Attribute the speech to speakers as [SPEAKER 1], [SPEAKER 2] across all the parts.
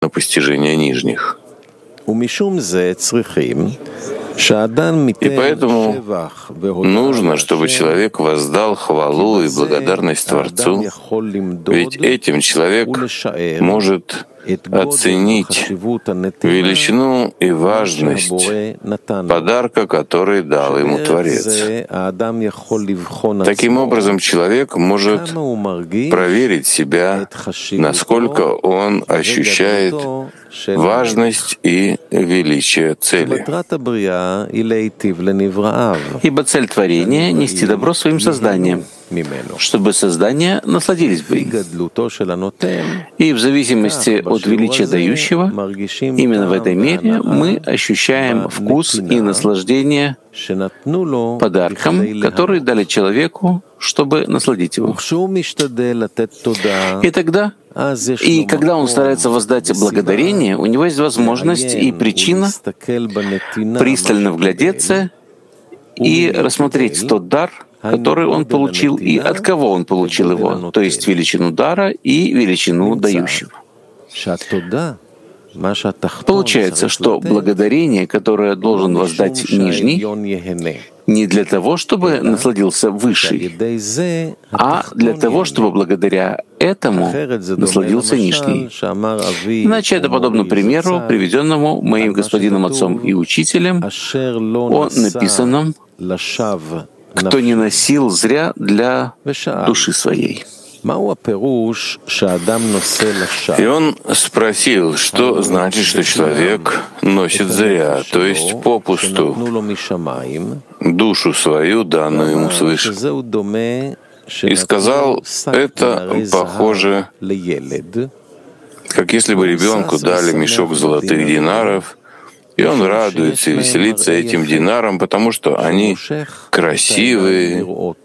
[SPEAKER 1] на постижение нижних. И поэтому нужно, чтобы человек воздал хвалу и благодарность Творцу, ведь этим человек может оценить величину и важность подарка, который дал ему Творец. Таким образом, человек может проверить себя, насколько он ощущает важность и величие цели.
[SPEAKER 2] Ибо цель творения — нести добро своим созданиям, чтобы создания насладились бы им. И в зависимости от величия дающего, именно в этой мере мы ощущаем вкус и наслаждение подарком, который дали человеку, чтобы насладить его. И когда он старается воздать благодарение, у него есть возможность и причина пристально вглядеться и рассмотреть тот дар, который он получил и от кого он получил его, то есть величину дара и величину дающего. Получается, что благодарение, которое должен воздать нижний, не для того, чтобы насладился высший, а для того, чтобы благодаря этому насладился нижний. Иначе это подобно примеру, приведенному моим господином отцом и учителем, о написанном: «Кто не носил зря для души своей».
[SPEAKER 1] И он спросил, что значит, что человек носит зря, то есть попусту, душу свою, данную ему свыше. И сказал, это похоже, как если бы ребенку дали мешок золотых динаров, и он радуется и веселится этим динарам, потому что они красивые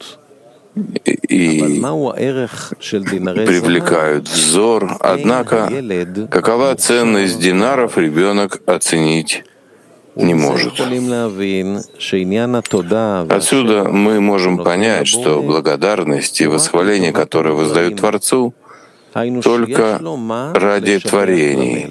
[SPEAKER 1] и привлекают взор. Однако, какова ценность динаров, ребенок оценить не может. Отсюда мы можем понять, что благодарность и восхваление, которые воздают Творцу, только ради творений.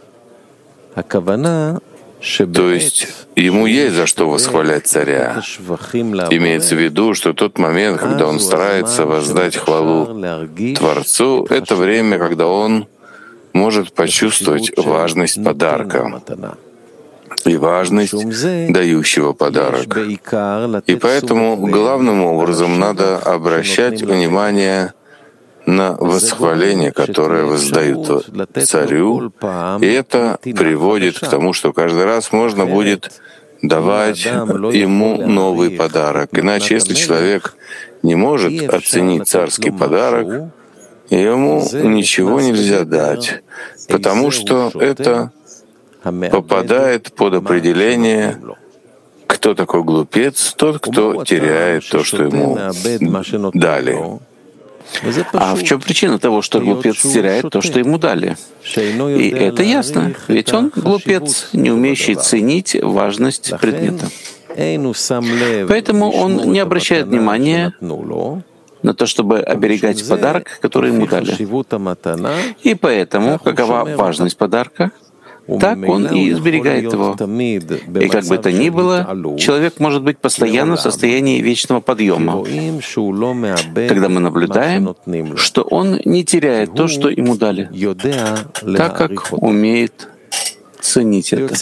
[SPEAKER 1] То есть ему есть за что восхвалять царя. Имеется в виду, что тот момент, когда он старается воздать хвалу Творцу, это время, когда он может почувствовать важность подарка и важность дающего подарок. И поэтому главным образом надо обращать внимание на восхваление, которое воздают царю, и это приводит к тому, что каждый раз можно будет давать ему новый подарок. Иначе, если человек не может оценить царский подарок, ему ничего нельзя дать, потому что это попадает под определение, кто такой глупец, тот, кто теряет то, что ему дали.
[SPEAKER 2] А в чем причина того, что глупец теряет то, что ему дали? И это ясно, ведь он глупец, не умеющий ценить важность предмета. Поэтому он не обращает внимания на то, чтобы оберегать подарок, который ему дали. И поэтому, какова важность подарка, так он и сберегает его. И как бы то ни было, человек может быть постоянно в состоянии вечного подъема, когда мы наблюдаем, что он не теряет то, что ему дали, так как умеет ценить это.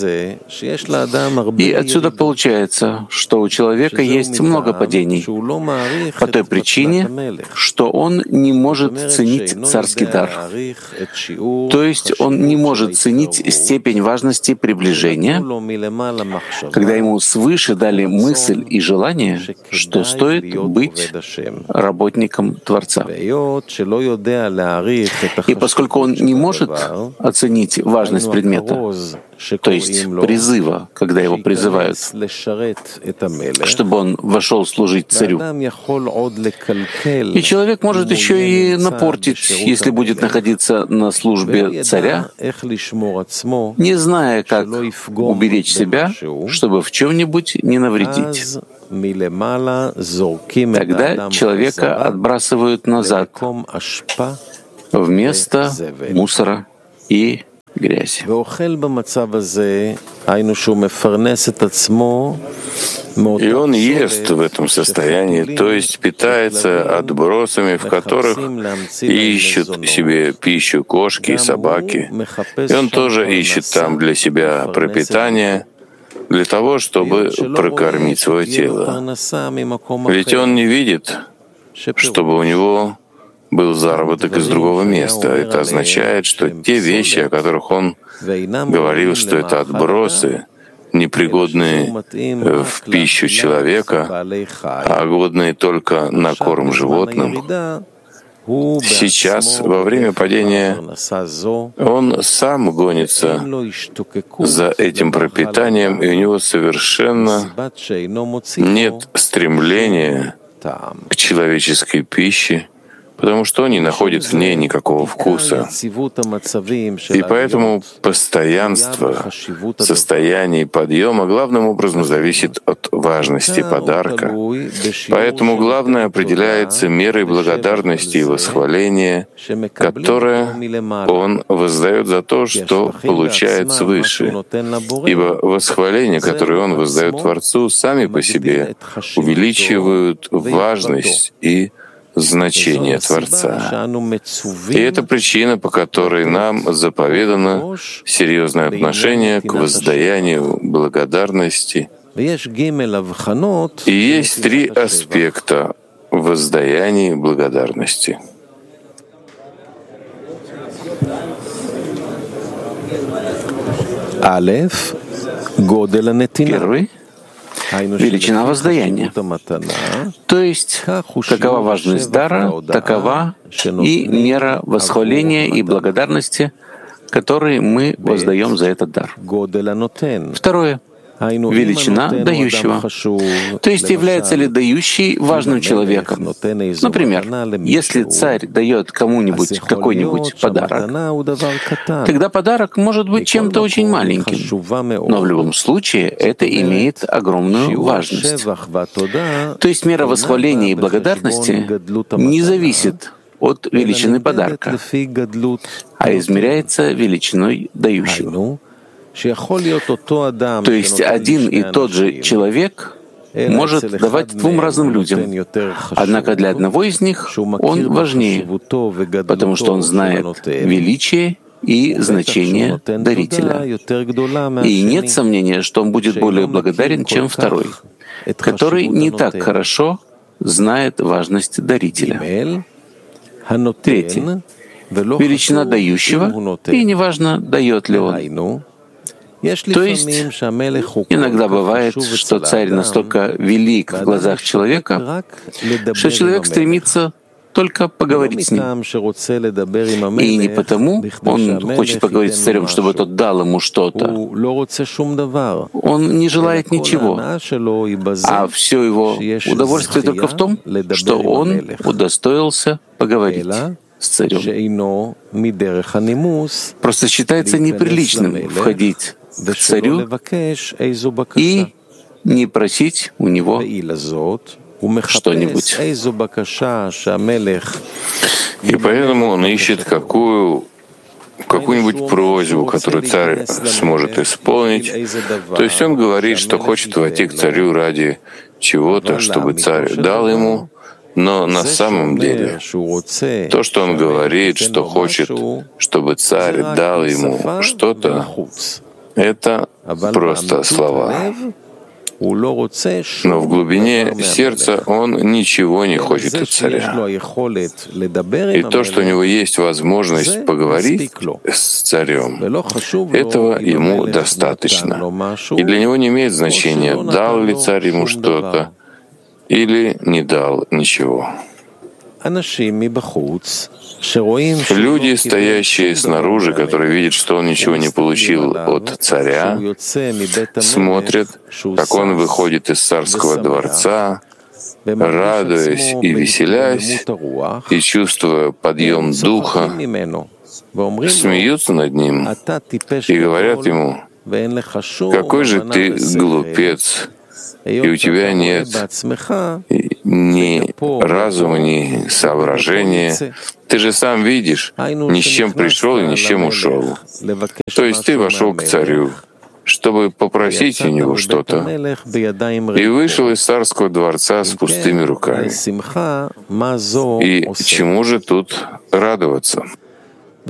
[SPEAKER 2] И отсюда получается, что у человека есть много падений по той причине, что он не может ценить царский дар. То есть он не может ценить степень важности приближения, когда ему свыше дали мысль и желание, что стоит быть работником Творца. И поскольку он не может оценить важность предмета, то есть призыва, когда его призывают, чтобы он вошел служить царю. И человек может еще и напортить, если будет находиться на службе царя, не зная, как уберечь себя, чтобы в чем-нибудь не навредить. Тогда человека отбрасывают назад в место мусора и грязи.
[SPEAKER 1] И он ест в этом состоянии, то есть питается отбросами, в которых ищут себе пищу кошки и собаки. И он тоже ищет там для себя пропитание, для того, чтобы прокормить свое тело. Ведь он не видит, чтобы у него был заработок из другого места. Это означает, что те вещи, о которых он говорил, что это отбросы, непригодные в пищу человека, а годные только на корм животным, сейчас, во время падения, он сам гонится за этим пропитанием, и у него совершенно нет стремления к человеческой пище, потому что он не находит в ней никакого вкуса. И поэтому постоянство состояний подъема главным образом зависит от важности подарка. Поэтому главное определяется мерой благодарности и восхваления, которое он воздает за то, что получает свыше. Ибо восхваления, которые он воздает Творцу, сами по себе увеличивают важность и значение Творца. И это причина, по которой нам заповедано серьезное отношение к воздаянию благодарности. И есть 3 аспекта воздаяния благодарности.
[SPEAKER 2] Первый — величина воздаяния. То есть, какова важность дара, такова и мера восхваления и благодарности, которые мы воздаем за этот дар. Второе — величина дающего. То есть, является ли дающий важным человеком? Например, если царь дает кому-нибудь какой-нибудь подарок, тогда подарок может быть чем-то очень маленьким, но в любом случае это имеет огромную важность. То есть мера восхваления и благодарности не зависит от величины подарка, а измеряется величиной дающего. То есть один и тот же человек может давать 2 разным людям, однако для одного из них он важнее, потому что он знает величие и значение дарителя. И нет сомнения, что он будет более благодарен, чем второй, который не так хорошо знает важность дарителя. Третье — величина дающего, и неважно, дает ли он. То есть иногда бывает, что царь настолько велик в глазах человека, что человек стремится только поговорить с ним. И не потому он хочет поговорить с царем, чтобы тот дал ему что-то. Он не желает ничего, а все его удовольствие только в том, что он удостоился поговорить с царем. Просто считается неприличным входить к царю и не просить у него что-нибудь.
[SPEAKER 1] И поэтому он ищет какую-нибудь просьбу, которую царь сможет исполнить. То есть он говорит, что хочет войти к царю ради чего-то, чтобы царь дал ему. Но на самом деле то, что он говорит, что хочет, чтобы царь дал ему что-то, это просто слова. Но в глубине сердца он ничего не хочет от царя. И то, что у него есть возможность поговорить с царем, этого ему достаточно. И для него не имеет значения, дал ли царь ему что-то или не дал ничего. Люди, стоящие снаружи, которые видят, что он ничего не получил от царя, смотрят, как он выходит из царского дворца, радуясь и веселясь, и чувствуя подъем духа, смеются над ним и говорят ему: «Какой же ты глупец, и у тебя нет ни разума, ни соображения. Ты же сам видишь, ни с чем пришел и ни с чем ушел. То есть ты вошел к царю, чтобы попросить у него что-то, и вышел из царского дворца с пустыми руками. И чему же тут радоваться?
[SPEAKER 2] И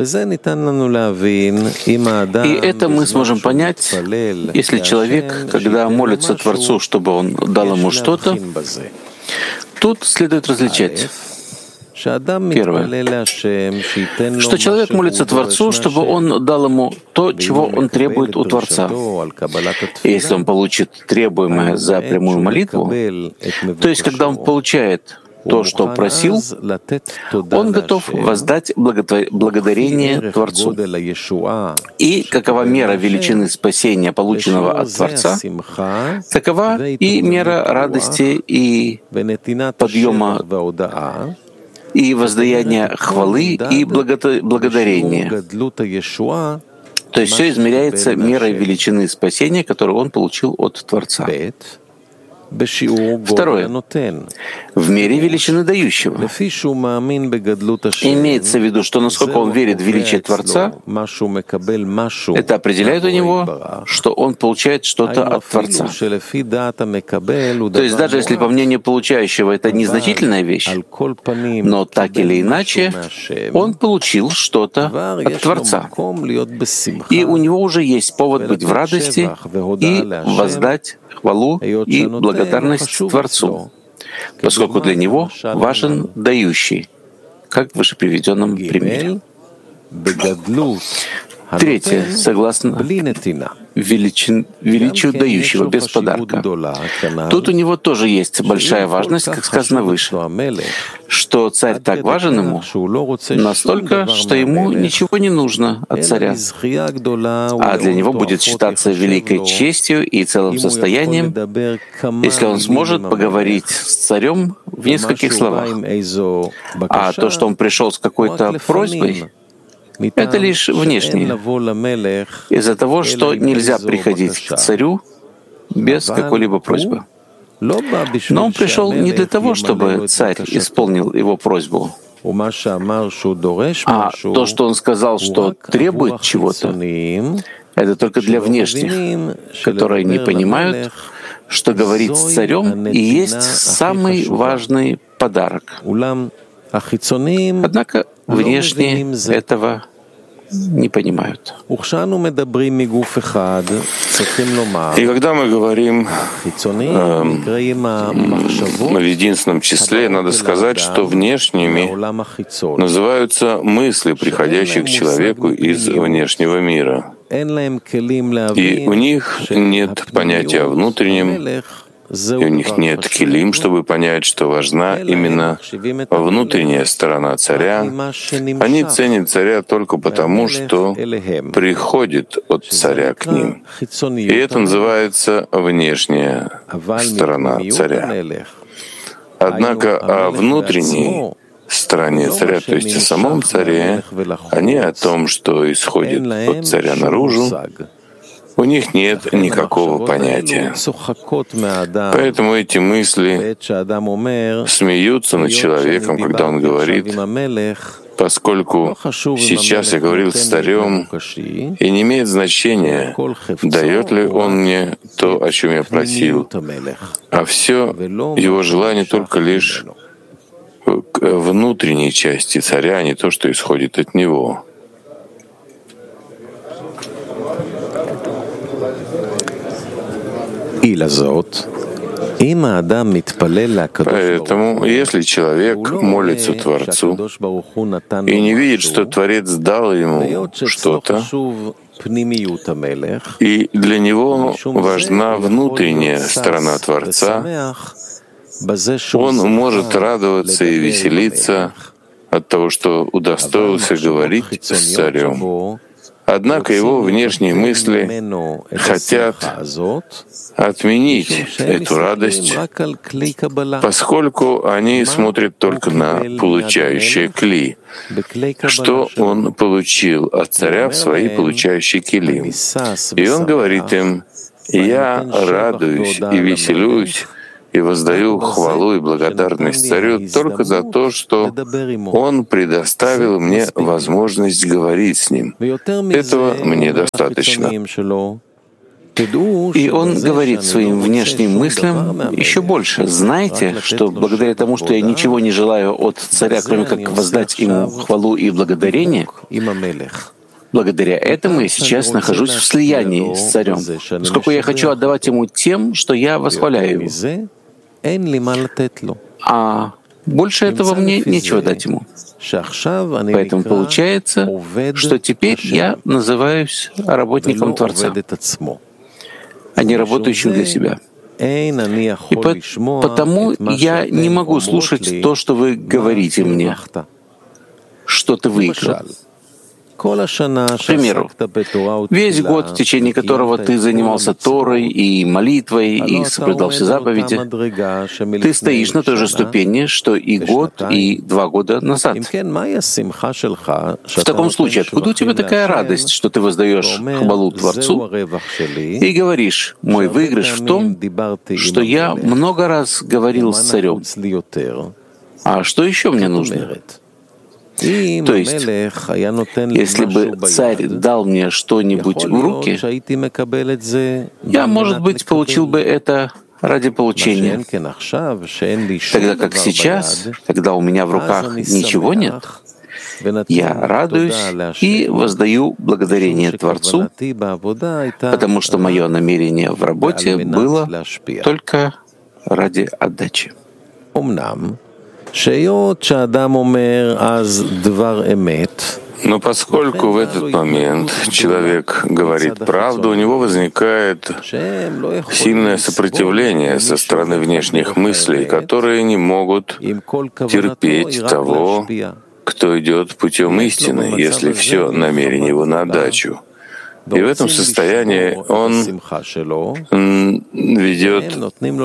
[SPEAKER 2] это мы сможем понять, если человек, когда молится Творцу, чтобы он дал ему что-то, тут следует различать. Первое, что человек молится Творцу, чтобы он дал ему то, чего он требует у Творца. И если он получит требуемое за прямую молитву, то есть когда он получает то, что просил, он готов воздать благодарение Творцу. И какова мера величины спасения, полученного от Творца, такова и мера радости и подъема и воздаяния хвалы и благодарения. То есть все измеряется мерой величины спасения, которую он получил от Творца. Второе. В мере величины дающего. Имеется в виду, что насколько он верит в величие Творца, это определяет у него, что он получает что-то от Творца. То есть даже если по мнению получающего это незначительная вещь, но так или иначе он получил что-то от Творца. И у него уже есть повод быть в радости и воздать хвалу и благодарность Творцу, поскольку для него важен дающий, как в выше приведенном примере. Третье, согласно величию дающего без подарка. Тут у него тоже есть большая важность, как сказано выше, что царь так важен ему настолько, что ему ничего не нужно от царя, а для него будет считаться великой честью и целым состоянием, если он сможет поговорить с царем в нескольких словах. А то, что он пришел с какой-то просьбой, это лишь внешнее, из-за того, что нельзя приходить к царю без какой-либо просьбы. Но он пришел не для того, чтобы царь исполнил его просьбу, а то, что он сказал, что требует чего-то, это только для внешних, которые не понимают, что говорить с царем и есть самый важный подарок. Однако внешние этого не понимают.
[SPEAKER 1] И когда мы говорим в единственном числе, надо сказать, что внешними называются мысли, приходящие к человеку из внешнего мира. И у них нет понятия о внутреннем, и у них нет килим, чтобы понять, что важна именно внутренняя сторона царя. Они ценят царя только потому, что приходит от царя к ним. И это называется внешняя сторона царя. Однако о внутренней стороне царя, то есть о самом царе, они о том, что исходит от царя наружу, у них нет никакого понятия. Поэтому эти мысли смеются над человеком, когда он говорит, поскольку сейчас я говорил с царем, и не имеет значения, дает ли он мне то, о чем я просил, а все его желание только лишь к внутренней части царя, а не то, что исходит от него. Поэтому, если человек молится Творцу и не видит, что Творец дал ему что-то, и для него важна внутренняя сторона Творца, он может радоваться и веселиться от того, что удостоился говорить с царем. Однако его внешние мысли хотят отменить эту радость, поскольку они смотрят только на получающее кли, что он получил от царя в свои получающие килим. И он говорит им: «Я радуюсь и веселюсь и воздаю хвалу и благодарность царю только за то, что он предоставил мне возможность говорить с ним. Этого мне достаточно.
[SPEAKER 2] И он говорит своим внешним мыслям еще больше. Знаете, что благодаря тому, что я ничего не желаю от царя, кроме как воздать ему хвалу и благодарение, благодаря этому я сейчас нахожусь в слиянии с царем, поскольку я хочу отдавать ему тем, что я восхваляю его. А больше этого мне нечего дать ему. Поэтому получается, что теперь я называюсь работником Творца, а не работающим для себя. И потому я не могу слушать то, что вы говорите мне, что ты выиграл. К примеру, весь год, в течение которого ты занимался Торой и молитвой, и соблюдал все заповеди, ты стоишь на той же ступени, что и год, и 2 года назад. В таком случае, откуда у тебя такая радость, что ты воздаешь хвалу Творцу и говоришь: «Мой выигрыш в том, что я много раз говорил с царем». А что еще мне нужно? То есть, если бы царь дал мне что-нибудь в руки, я, может быть, получил бы это ради получения. Тогда как сейчас, когда у меня в руках ничего нет, я радуюсь и воздаю благодарение Творцу, потому что мое намерение в работе было только ради отдачи.
[SPEAKER 1] Но поскольку в этот момент человек говорит правду, у него возникает сильное сопротивление со стороны внешних мыслей, которые не могут терпеть того, кто идет путем истины, если все намерение его на отдачу. И в этом состоянии он ведет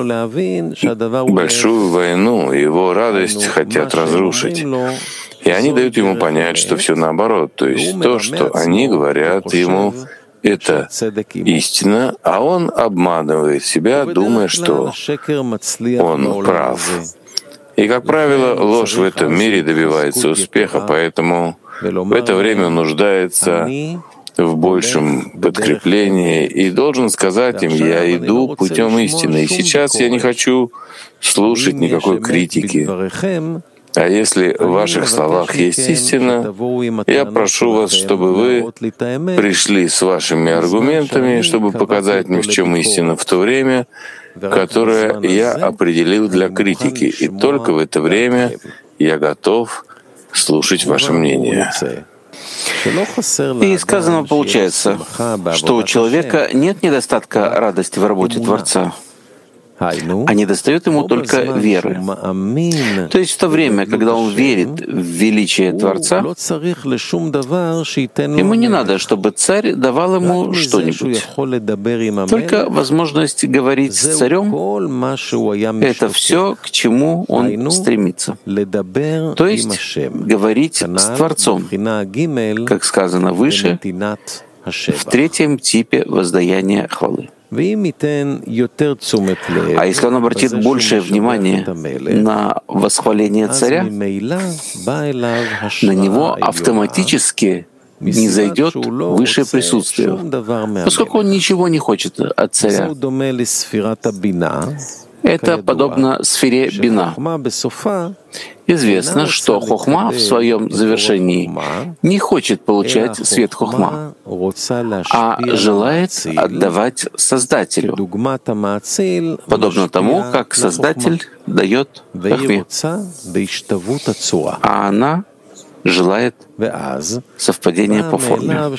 [SPEAKER 1] большую войну, его радость хотят разрушить. И они дают ему понять, что все наоборот. То есть то, что они говорят ему, это истина, а он обманывает себя, думая, что он прав. И, как правило, ложь в этом мире добивается успеха, поэтому в это время он нуждается в большем подкреплении и должен сказать им: «Я иду путем истины, и сейчас я не хочу слушать никакой критики. А если в ваших словах есть истина, я прошу вас, чтобы вы пришли с вашими аргументами, чтобы показать мне, в чем истина в то время, которое я определил для критики, и только в это время я готов слушать ваше мнение».
[SPEAKER 2] И из сказанного получается, что у человека нет недостатка радости в работе Творца, а недостает ему только веры. То есть в то время, когда он верит в величие Творца, ему не надо, чтобы царь давал ему что-нибудь. Только возможность говорить с царем — это все, к чему он стремится. То есть говорить с Творцом, как сказано выше, в 3-м типе воздаяния хвалы. А если он обратит большее внимание на восхваление царя, на него автоматически не зайдет высшее присутствие, поскольку он ничего не хочет от царя. Это подобно сфере бина. Известно, что хохма в своем завершении не хочет получать свет хохма, а желает отдавать Создателю, подобно тому, как Создатель дает хохме, а она желает совпадения по форме.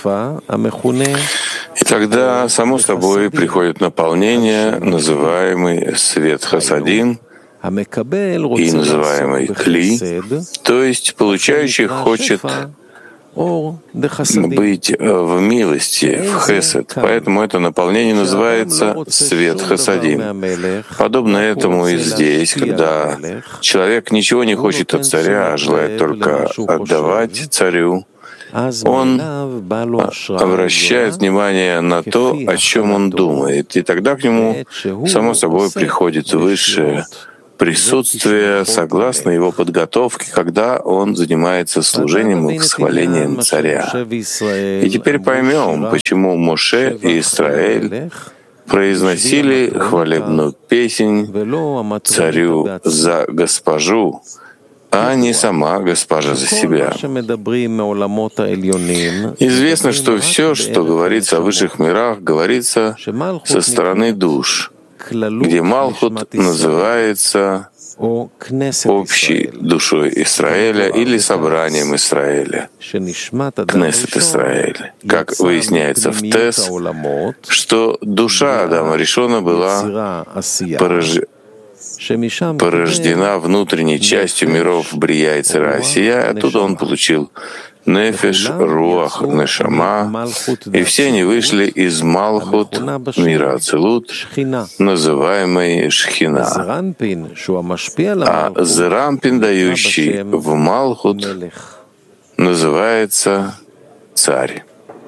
[SPEAKER 1] И тогда, само собой, приходит наполнение, называемый свет хасадин, и называемый кли, то есть получающий хочет быть в милости, в хесед. Поэтому это наполнение называется свет хасадим. Подобно этому и здесь, когда человек ничего не хочет от царя, а желает только отдавать царю, он обращает внимание на то, о чем он думает, и тогда к нему, само собой, приходит высшее присутствие согласно его подготовке, когда он занимается служением и восхвалением царя. И теперь поймем, почему Моше и Израиль произносили хвалебную песнь царю за госпожу, а не сама госпожа за себя. Известно, что все, что говорится о высших мирах, говорится со стороны душ, где Малхут называется общей душой Израиля или собранием Израиля, Кнессет Израиля. Как выясняется в Тес, что душа Адама Ришона была порождена внутренней частью миров Брия и Цера Асия, оттуда он получил Нефеш, Руах, Нешама, и все они вышли из Малхут, мира Ацилут, называемой Шхина. А Зерампин, дающий в Малхут, называется царь.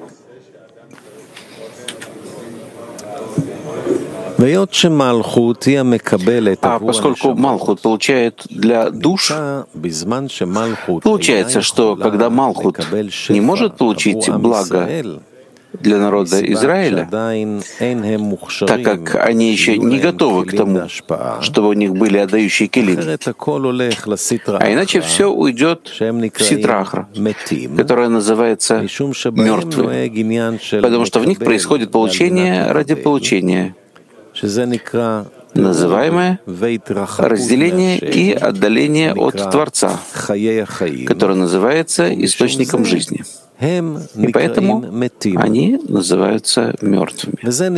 [SPEAKER 2] А поскольку Малхут получает для душ, получается, что когда Малхут не может получить благо для народа Израиля, так как они еще не готовы к тому, чтобы у них были отдающие келим. А иначе все уйдет в ситрахра, которая называется мертвым, потому что в них происходит получение ради получения, называемое разделение и отдаление от Творца, которое называется источником жизни. И поэтому они называются мертвыми.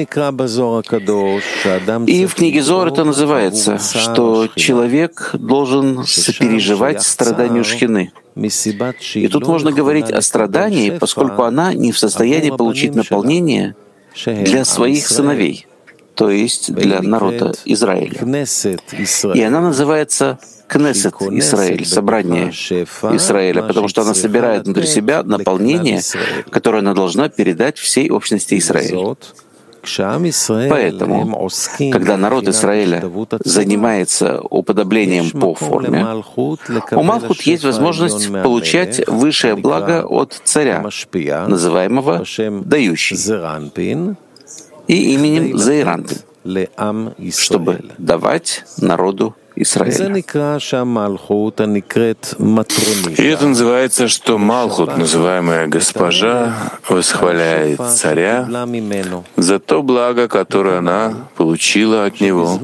[SPEAKER 2] И в книге Зоар это называется, что человек должен сопереживать страданию Шхины. И тут можно говорить о страдании, поскольку она не в состоянии получить наполнение для своих сыновей, то есть для народа Израиля. И она называется Кнессет Израиль, собрание Израиля, потому что она собирает внутри себя наполнение, которое она должна передать всей общности Израиля. Поэтому, когда народ Израиля занимается уподоблением по форме, у Малхут есть возможность получать высшее благо от царя, называемого дающий, и именем Зеиранпин, чтобы давать народу Израиля.
[SPEAKER 1] И это называется, что Малхут, называемая госпожа, восхваляет царя за то благо, которое она получила от него.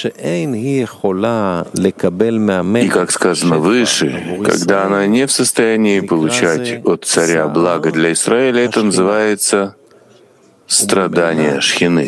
[SPEAKER 1] И, как сказано выше, когда она не в состоянии получать от царя благо для Израиля, это называется страдание Шхины.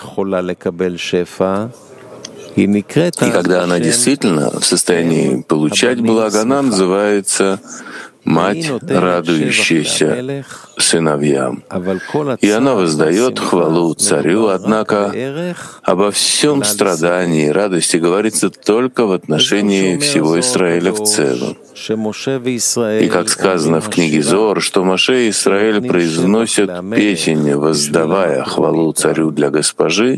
[SPEAKER 1] И когда она действительно в состоянии получать благо, она называется мать, радующаяся сыновьям. И она воздает хвалу царю, однако обо всем страдании и радости говорится только в отношении всего Израиля в целом. И как сказано в книге Зоар, что Моше и Израиль произносят песнь, воздавая хвалу царю для госпожи,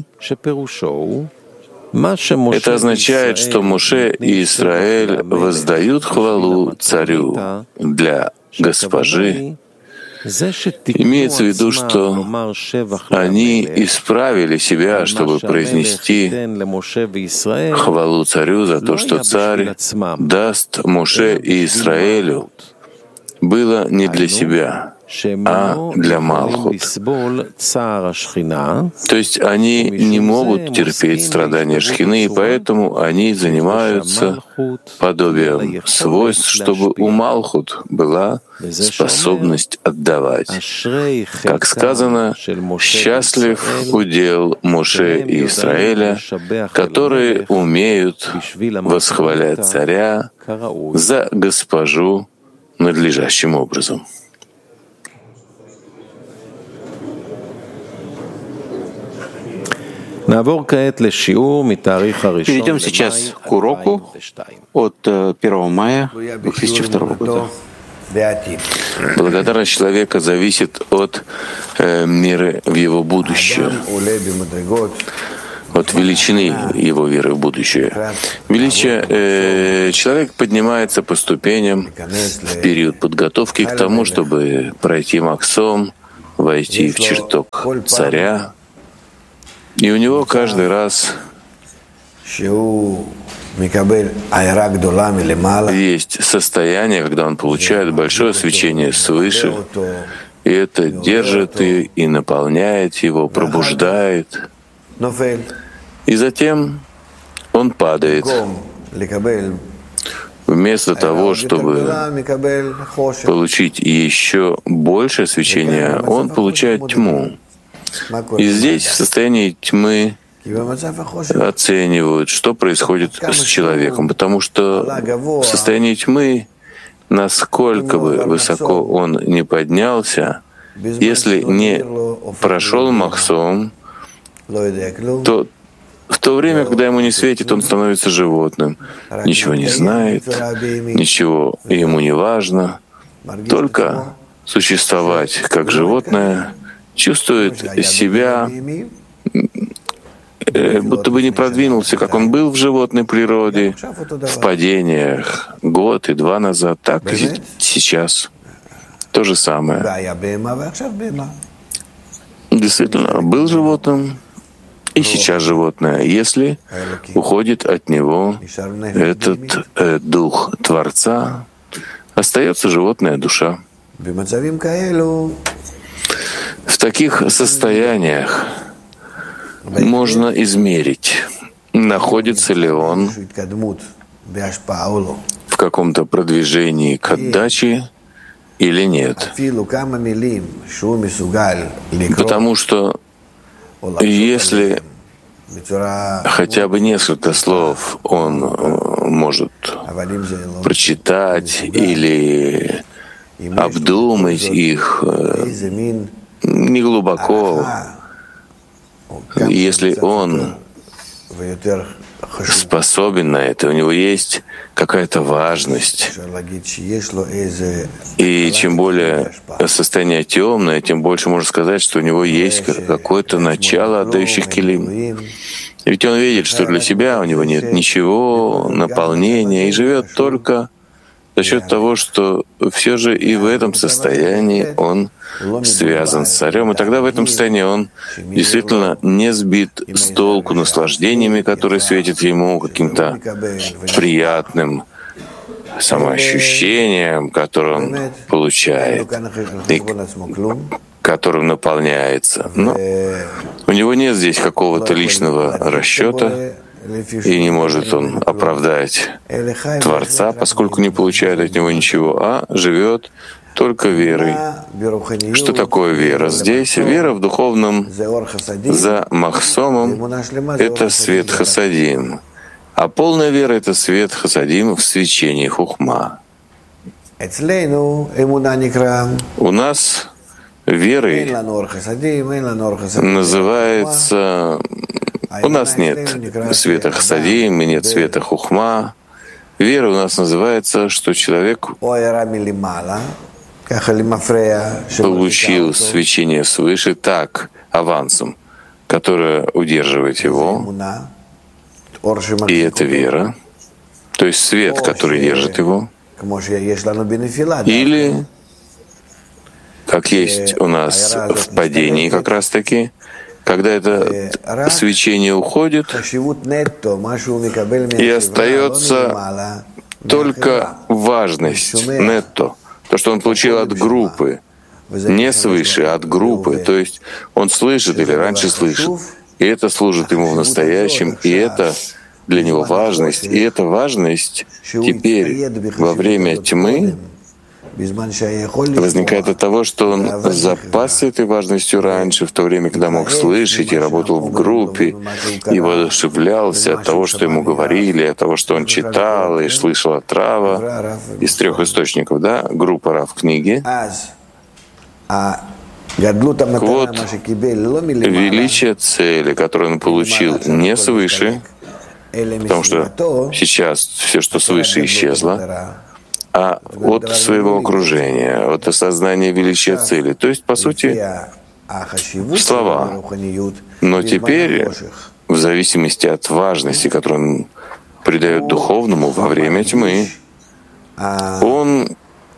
[SPEAKER 1] это означает, что Моше и Израиль воздают хвалу царю для госпожи. Имеется в виду, что они исправили себя, чтобы произнести хвалу царю за то, что царь даст Моше и Израилю, было не для себя, а для Малхут. То есть они не могут терпеть страдания Шхины, и поэтому они занимаются подобием свойств, чтобы у Малхут была способность отдавать. Как сказано, «Счастлив удел Моше и Израиля, которые умеют восхвалять царя за госпожу надлежащим образом».
[SPEAKER 2] Перейдем сейчас к уроку от 1 мая 2002 года.
[SPEAKER 1] Благодарность человека зависит от меры в его будущее, от величины его веры в будущее. Человек поднимается по ступеням в период подготовки к тому, чтобы пройти Махсом, войти в чертог царя. И у него каждый раз есть состояние, когда он получает большое свечение свыше, и это держит и наполняет его, пробуждает. И затем он падает. Вместо того, чтобы получить еще больше свечения, он получает тьму. И здесь, в состоянии тьмы, оценивают, что происходит с человеком, потому что в состоянии тьмы, насколько бы высоко он не поднялся, если не прошел Махсом, то в то время, когда ему не светит, он становится животным, ничего не знает, ничего ему не важно, только существовать как животное, чувствует себя, будто бы не продвинулся, как он был в животной природе, в падениях год и два назад, так и сейчас. То же самое. Действительно, был животным, и сейчас животное, если уходит от него этот дух Творца, остается животная душа. В таких состояниях можно измерить, находится ли он в каком-то продвижении к отдаче или нет. Потому что если хотя бы несколько слов он может прочитать или обдумать их неглубоко, если он способен на это, у него есть какая-то важность. И чем более состояние темное, тем больше можно сказать, что у него есть какое-то начало отдающих килим. Ведь он видит, что для себя у него нет ничего, наполнения, и живет только за счет того, что все же и в этом состоянии он связан с царем, и тогда в этом состоянии он действительно не сбит с толку наслаждениями, которые светят ему, каким-то приятным самоощущением, которое он получает, и которым наполняется. Но у него нет здесь какого-то личного расчета, и не может он оправдать Творца, поскольку не получает от него ничего, а живет только верой. Что такое вера? Здесь вера в духовном за Махсомом — это свет Хасадим, а полная вера — это свет Хасадим в свечении Хухма. У нас верой называется... У нас нет света Хасадим и нет света Хухма. Вера у нас называется, что человек получил свечение свыше так, авансом, которое удерживает его, и это вера, то есть свет, который держит его, или, как есть у нас в падении как раз-таки, когда это свечение уходит, и остается только важность, нетто, то, что он получил от группы, не свыше, а от группы. То есть он слышит или раньше слышал, и это служит ему в настоящем, и это для него важность. И эта важность теперь во время тьмы возникает от того, что он запасся этой важностью раньше, в то время, когда мог слышать и работал в группе, и воодушевлялся от того, что ему говорили, от того, что он читал и слышал от Рава, из 3 источников, да, группа Рав книги. Так вот, величие цели, которую он получил не свыше, потому что сейчас все, что свыше, исчезло, а от своего окружения, от осознания величия цели. То есть, по сути, слова. Но теперь, в зависимости от важности, которую он придает духовному во время тьмы, он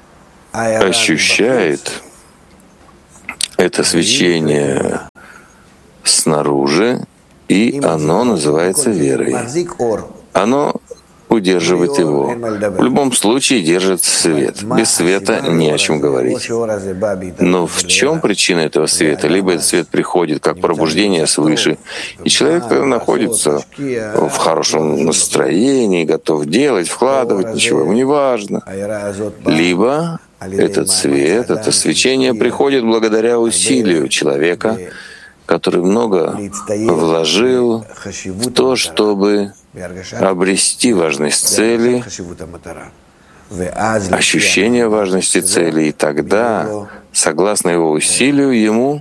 [SPEAKER 1] ощущает это свечение снаружи, и оно называется верой. Оно удерживает его. В любом случае держит свет. Без света не о чем говорить. Но в чем причина этого света? Либо этот свет приходит как пробуждение свыше, и человек находится в хорошем настроении, готов делать, вкладывать, ничего ему не важно. Либо этот свет, это свечение приходит благодаря усилию человека, который много вложил в то, чтобы обрести важность цели, ощущение важности цели, и тогда, согласно его усилию, ему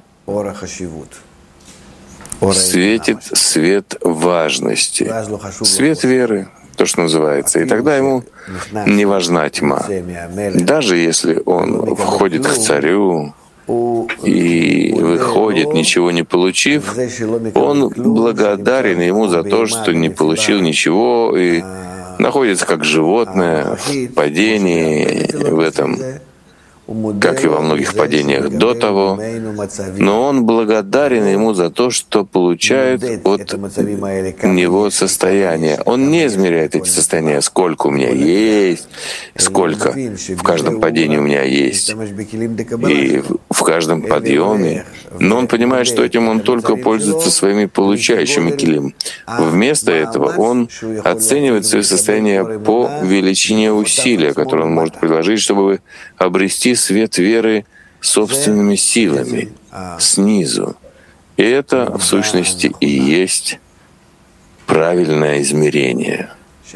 [SPEAKER 1] светит свет важности, свет веры, то, что называется. И тогда ему не важна тьма. Даже если он входит к царю и выходит, ничего не получив, он благодарен ему за то, что не получил ничего и находится как животное в падении, в этом, как и во многих падениях до того, но он благодарен ему за то, что получает от него состояние. Он не измеряет эти состояния, сколько у меня есть, сколько в каждом падении у меня есть, и в каждом подъеме. Но он понимает, что этим он только пользуется своими получающими килим. Вместо этого он оценивает свое состояние по величине усилия, которое он может приложить, чтобы обрести свет веры собственными силами, снизу. И это, в сущности, и есть правильное измерение.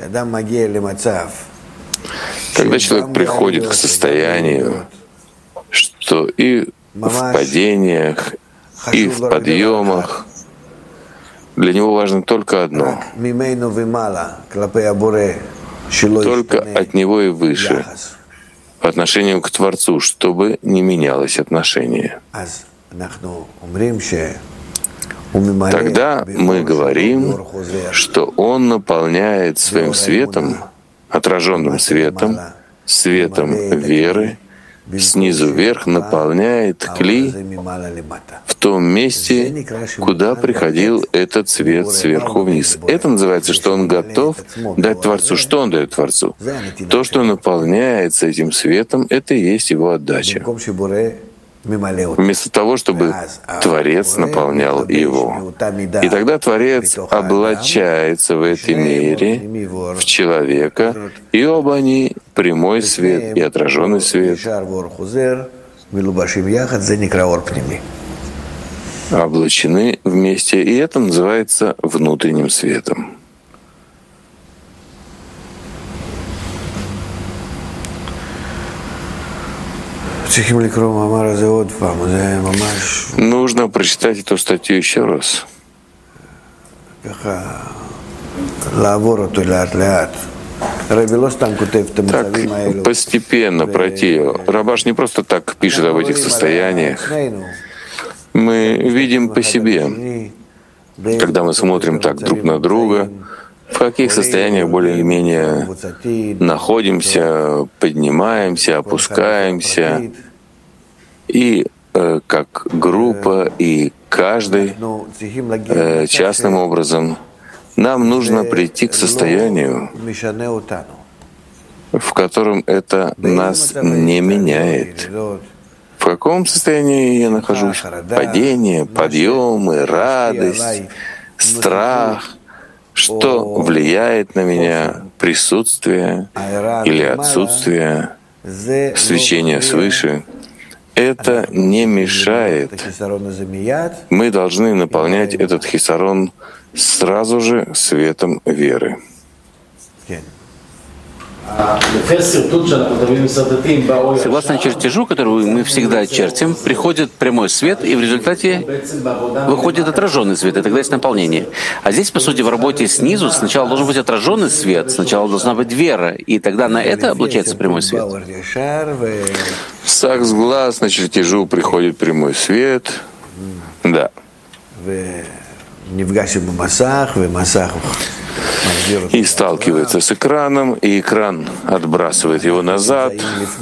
[SPEAKER 1] Когда человек приходит к состоянию, что и в падениях, и в подъемах для него важно только одно — только от него и выше, по отношению к Творцу, чтобы не менялось отношение. Тогда мы говорим, что он наполняет своим светом, отраженным светом, светом веры, снизу вверх наполняет кли в том месте, куда приходил этот свет сверху вниз. Это называется, что он готов дать Творцу. Что он дает Творцу? То, что наполняется этим светом, это и есть его отдача. Вместо того, чтобы Творец наполнял его. И тогда Творец облачается в этой мере в человека, и оба они — прямой свет и отраженный свет — облачены вместе, и это называется внутренним светом. Нужно прочитать эту статью еще раз. Так постепенно пройти ее. Рабаш не просто так пишет об этих состояниях. Мы видим по себе, когда мы смотрим так друг на друга, в каких состояниях более или менее находимся, поднимаемся, опускаемся, и как группа, и каждый частным образом. Нам нужно прийти к состоянию, в котором это нас не меняет. В каком состоянии я нахожусь? Падение, подъемы, радость, страх. Что влияет на меня? Присутствие или отсутствие свечения свыше? Это не мешает. Мы должны наполнять этот хисарон сразу же светом веры.
[SPEAKER 2] Согласно чертежу, который мы всегда чертим, приходит прямой свет, и в результате выходит отраженный свет, и тогда есть наполнение. А здесь, по сути, в работе снизу сначала должен быть отраженный свет, сначала должна быть вера, и тогда на это облачается прямой свет.
[SPEAKER 1] С глаз на чертежу приходит прямой свет. Да. И сталкивается с экраном, и экран отбрасывает его назад.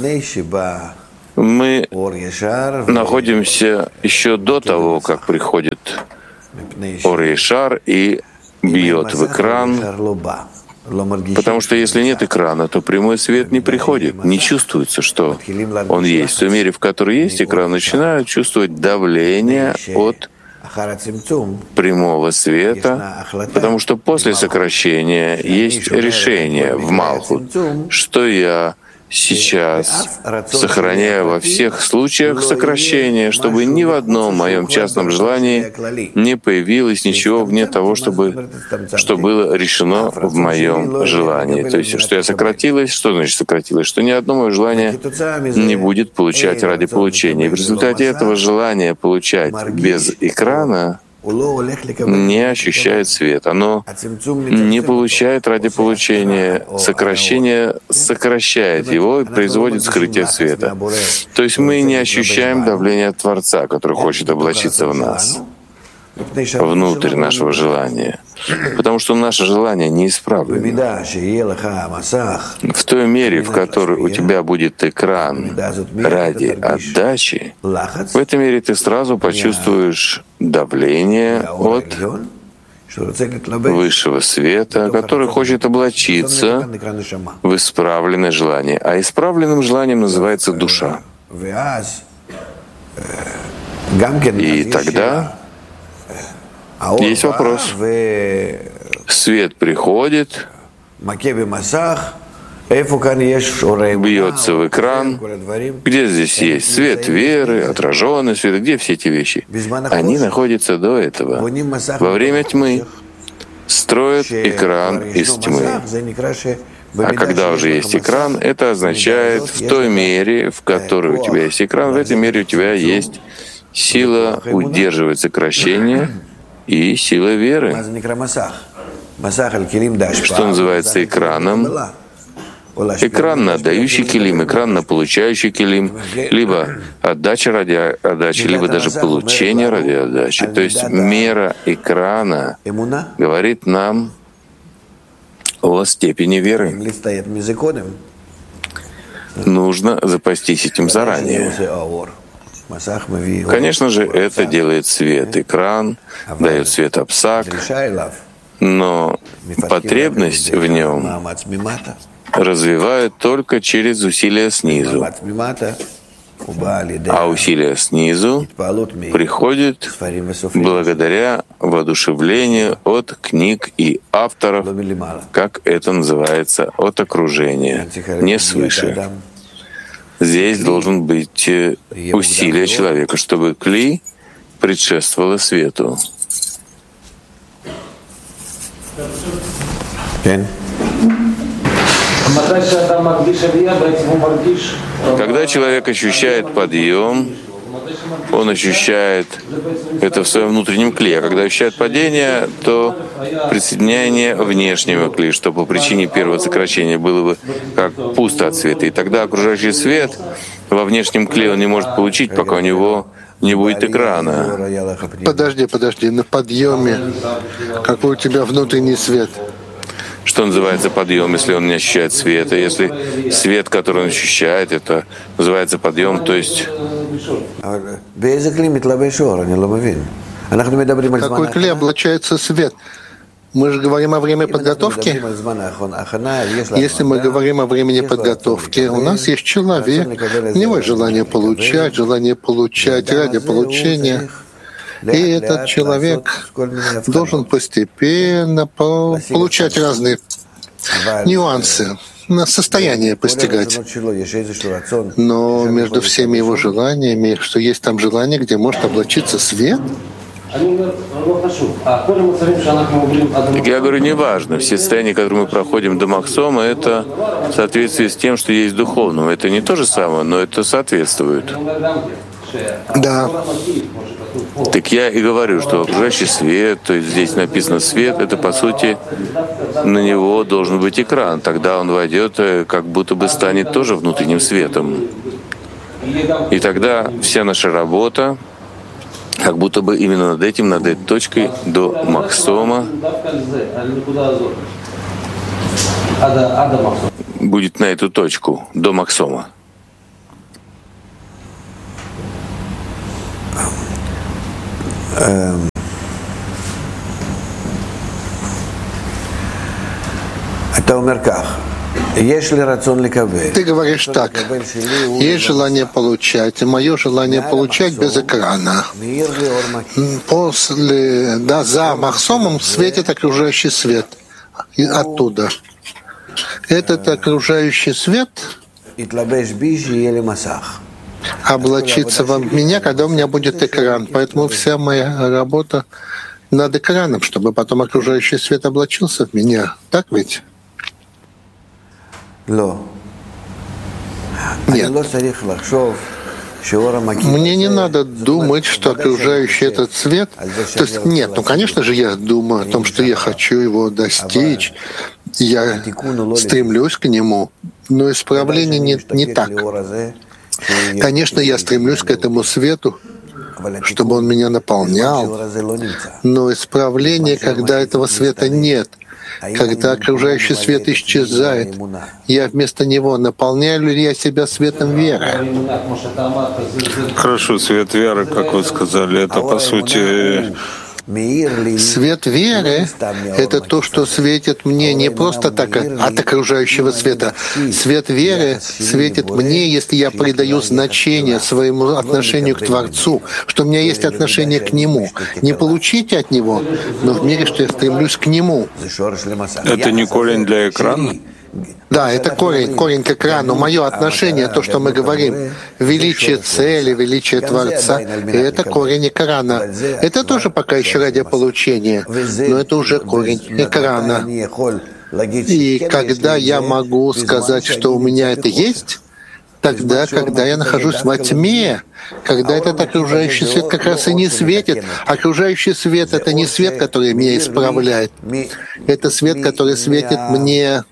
[SPEAKER 1] Мы находимся еще до того, как приходит Ор Яшар и бьет в экран, потому что если нет экрана, то прямой свет не приходит, не чувствуется, что он есть. В той мере, в которой есть экран, начинают чувствовать давление от прямого света, потому что после сокращения есть решение в Малхут, что я сейчас сохраняю во всех случаях сокращения, чтобы ни в одном моем частном желании не появилось ничего вне того, что было решено в моем желании. То есть, что я сократилась, что значит сократилась? Что ни одно мое желание не будет получать ради получения. И в результате этого желания получать без экрана не ощущает свет. Оно не получает ради получения. Сокращение сокращает его и производит скрытие света. То есть мы не ощущаем давления Творца, который хочет облачиться в нас, внутрь нашего желания. Потому что наше желание неисправлено. В той мере, в которой у тебя будет экран ради отдачи, в этой мере ты сразу почувствуешь давление от высшего света, который хочет облачиться в исправленное желание. А исправленным желанием называется душа. И тогда есть вопрос. Свет приходит, бьется в экран. Где здесь есть свет веры, отраженный свет? Где все эти вещи? Они находятся до этого. Во время тьмы строят экран из тьмы. А когда уже есть экран, это означает, в той мере, в которой у тебя есть экран, в этой мере у тебя есть сила удерживать сокращение и сила веры, что называется экраном. Экран на отдающий килим, экран на получающий килим, либо отдача ради отдачи, либо даже получение ради отдачи. То есть мера экрана говорит нам о степени веры. Нужно запастись этим заранее. Конечно же, это делает свет. Экран дает свет Апсак, но потребность в нем развивают только через усилия снизу. А усилия снизу приходят благодаря воодушевлению от книг и авторов, как это называется, от окружения, не свыше. Здесь должен быть усилие человека, чтобы кли предшествовало свету. Когда человек ощущает подъем, он ощущает это в своем внутреннем кле. А когда ощущает падение, то присоединение внешнего кле, что по причине первого сокращения было бы как пусто от света. И тогда окружающий свет во внешнем кле он не может получить, пока у него не будет экрана.
[SPEAKER 3] Подожди, на подъеме какой у тебя внутренний свет?
[SPEAKER 1] Что называется подъем, если он не ощущает света? Если свет, который он ощущает, это называется подъем, то есть...
[SPEAKER 3] Какой клей облачается свет? Мы же говорим о времени подготовки. Если мы говорим о времени подготовки, у нас есть человек, у него желание получать ради получения. И этот человек должен постепенно получать разные нюансы, на состояние постигать. Но между всеми его желаниями, что есть там желание, где может облачиться свет,
[SPEAKER 1] Так я говорю, неважно. Все состояния, которые мы проходим до Махсома, это в соответствии с тем, что есть духовным. Это не то же самое, но это соответствует.
[SPEAKER 3] Да.
[SPEAKER 1] Так я и говорю, что окружающий свет, то есть здесь написано свет, это по сути на него должен быть экран. Тогда он войдет, как будто бы станет тоже внутренним светом. И тогда вся наша работа, как будто бы именно над этой точкой до Махсома будет на эту точку, до Махсома.
[SPEAKER 3] Ты говоришь так, есть желание получать, и мое желание получать без экрана. За Махсомом светит окружающий свет. И оттуда. Этот окружающий свет облачится в меня, когда у меня будет экран. Поэтому вся моя работа над экраном, чтобы потом окружающий свет облачился в меня. Так ведь? Нет. Мне не надо думать, что окружающий этот свет... То есть нет, конечно же, я думаю о том, что я хочу его достичь, я стремлюсь к нему, но исправление не так. Конечно, я стремлюсь к этому свету, чтобы он меня наполнял, но исправление, когда этого света нет, когда окружающий свет исчезает, я вместо него наполняю ли я себя светом веры?
[SPEAKER 1] Хорошо, свет веры, как вы сказали, это по сути...
[SPEAKER 3] Свет веры — это то, что светит мне не просто так от окружающего света. Свет веры светит мне, если я придаю значение своему отношению к Творцу, что у меня есть отношение к Нему. Не получить от Него, но в мере, что я стремлюсь к Нему.
[SPEAKER 1] Это не корень для экрана?
[SPEAKER 3] Да, это корень к экрану. Мое отношение, то, что мы говорим, величие цели, величие Творца, и это корень экрана. Это тоже пока еще ради получения, но это уже корень экрана. И когда я могу сказать, что у меня это есть, тогда, когда я нахожусь во тьме, когда этот окружающий свет как раз и не светит. Окружающий свет — это не свет, который меня исправляет. Это свет, который светит мне.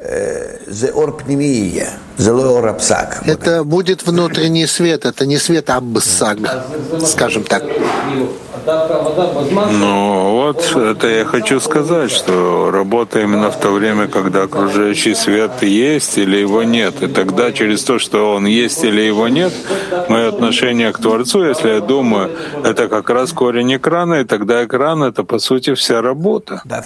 [SPEAKER 3] Это будет внутренний свет, это не свет Абсаг, скажем так.
[SPEAKER 1] Ну вот, это я хочу сказать, что работа именно в то время, когда окружающий свет есть или его нет. И тогда через то, что он есть или его нет, мое отношение к Творцу, если я думаю, это как раз корень экрана, и тогда экран — это по сути вся работа.
[SPEAKER 3] Да,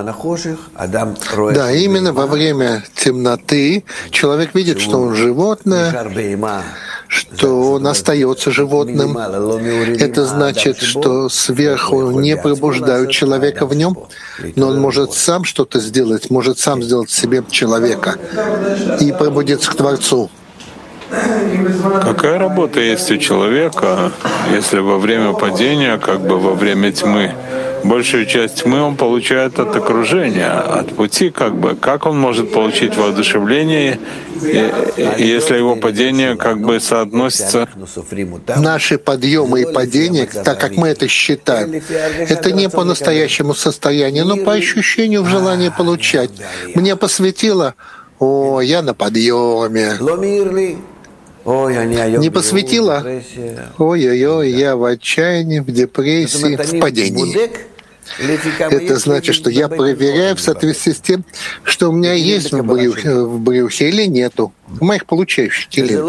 [SPEAKER 3] именно во время темноты человек видит, что он животное, что он остается животным. Это значит, что сверху не пробуждают человека в нем, но он может сам что-то сделать, может сам сделать в себе человека и пробудиться к Творцу.
[SPEAKER 1] Какая работа есть у человека, если во время падения, как бы во время тьмы, большую часть тьмы он получает от окружения, от пути, как бы. Как он может получить воодушевление, если его падение как бы соотносится?
[SPEAKER 3] Наши подъемы и падения, так как мы это считаем, это не по настоящему состоянию, но по ощущению в желании получать. Мне посветило, я на подъеме. Не посветило, ой-ой-ой, я в отчаянии, в депрессии, в падении. Это значит, что я проверяю в соответствии с тем, что у меня есть в брюхе или нету, в моих получающих телах.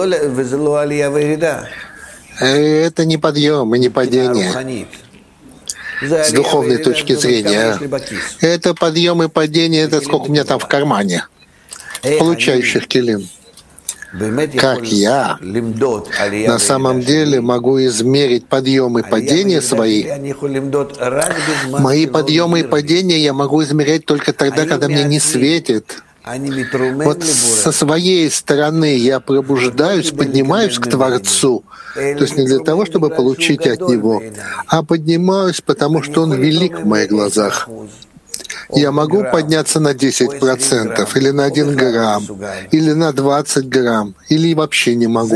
[SPEAKER 3] Это не подъем и не падение. С духовной точки зрения. Это подъем и падение, это сколько у меня там в кармане, получающих келим. Как я на самом деле могу измерить подъемы и падения свои? Мои подъемы и падения я могу измерять только тогда, когда мне не светит. Вот со своей стороны я пробуждаюсь, поднимаюсь к Творцу, то есть не для того, чтобы получить от Него, а поднимаюсь, потому что Он велик в моих глазах. Я могу подняться на 10% или на 1 грамм, или на 20 грамм, или вообще не могу.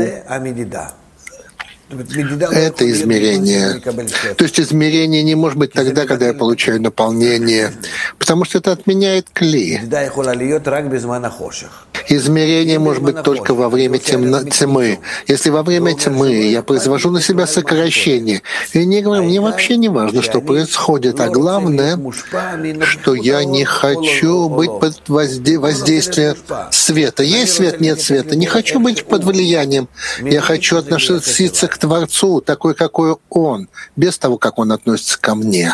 [SPEAKER 3] Это измерение. То есть измерение не может быть тогда, когда я получаю наполнение, потому что это отменяет кли. Измерение может быть только во время тьмы. Если во время тьмы я произвожу на себя сокращение, и не говорю, мне вообще не важно, что происходит, а главное, что я не хочу быть под воздействием света. Есть свет, нет света. Не хочу быть под влиянием. Я хочу относиться к Творцу, такой, какой Он, без того, как Он относится ко мне.